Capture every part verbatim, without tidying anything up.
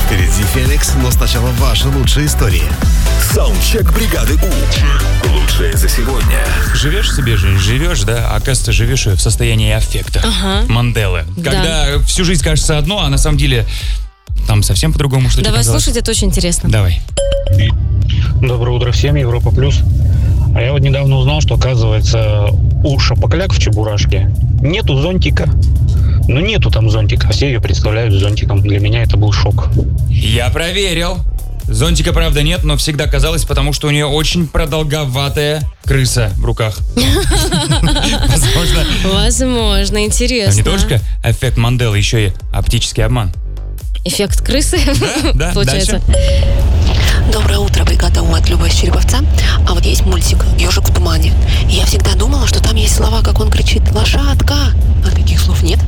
Впереди Феникс, но сначала ваши лучшие истории. Саундчек бригады У. Лучшее за сегодня. Живешь себе жизнь, живешь, да, а оказывается, живешь ее в состоянии аффекта. Ага. Манделы. Да. Когда всю жизнь кажется одно, а на самом деле там совсем по-другому что-то Давай казалось. слушать, это очень интересно. Давай. Доброе утро всем, Европа Плюс. А я вот недавно узнал, что, оказывается, у шапокляк в Чебурашке нету зонтика. Ну, нету там зонтика, все ее представляют зонтиком. Для меня это был шок. Я проверил. Зонтика, правда, нет, но всегда казалось, потому что у нее очень продолговатая крыса в руках. Возможно. Возможно, интересно. Не только эффект Манделы, еще и оптический обман. Эффект крысы, Да, да, получается. Доброе утро, бригада У от Любовь Череповца. А вот есть мультик «Ежик в тумане». И я всегда думала, что там есть слова, как он кричит «Лошадка». А таких слов нет.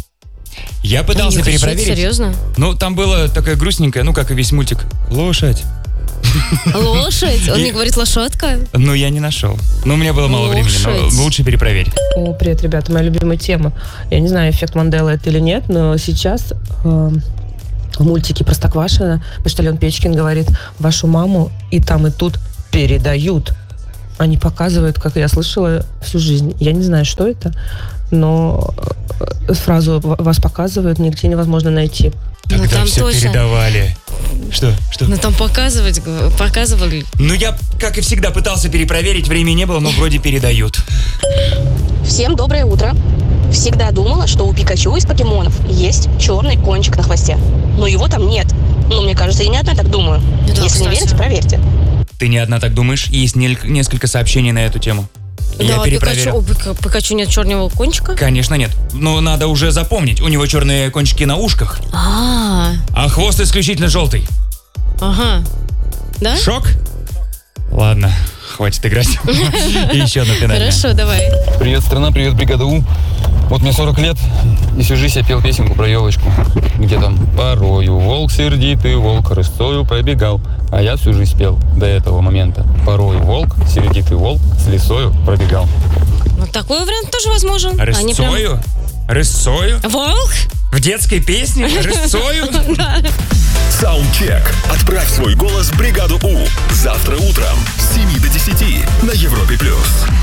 Я пытался Не кричит, перепроверить. серьезно? Ну, там было такая грустненькая, ну, как и весь мультик. Лошадь. Лошадь? Он И- не говорит лошадка? Ну, я не нашел. Ну, у меня было мало времени, Лошадь. но лучше перепроверить. О, привет, ребята, моя любимая тема. Я не знаю, эффект Манделы это или нет, но сейчас э, в мультике «Простоквашино» почтальон Печкин говорит: вашу маму и там, и тут передают. Они показывают, как я слышала всю жизнь. Я не знаю, что это, но э, фразу «вас показывают» нигде невозможно найти. Ну, Тогда там все точно. передавали. Что? Что? Ну, там показывать, г- показывали. Ну, я, как и всегда, пытался перепроверить, времени не было, но вроде передают. Всем доброе утро. Всегда думала, что у Пикачу из покемонов есть черный кончик на хвосте. Но его там нет. Ну, мне кажется, я не одна так думаю. Да, Если кстати. не верите, проверьте. Ты не одна так думаешь? Есть нель- несколько сообщений на эту тему. Я Да, перепроверил. Пикачу, у Пика- Пикачу нет черного кончика? Конечно, нет. Но надо уже запомнить. У него черные кончики на ушках, А, а хвост исключительно желтый. ага. Да? Шок? Ладно, хватит играть. И еще одна финальная. Хорошо, давай. Привет, страна, привет, бригада У. Вот мне сорок лет, и всю жизнь я пел песенку про елочку. Где там порою волк сердитый, волк рысцою пробегал. А я всю жизнь пел до этого момента. Порою волк, сердитый волк, с лисою пробегал. Ну, такой вариант тоже возможен. Они прям- Рысцою? Рысцою? Волк? В детской песне? Рысцою? Саундчек. Отправь свой голос в бригаду У. Завтра утром с семи до десяти на Европе Плюс.